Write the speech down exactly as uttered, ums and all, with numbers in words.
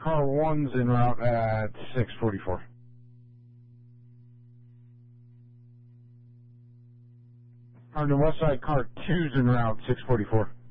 car one's en route at six forty-four. On the west side, car two's en route, six forty-four.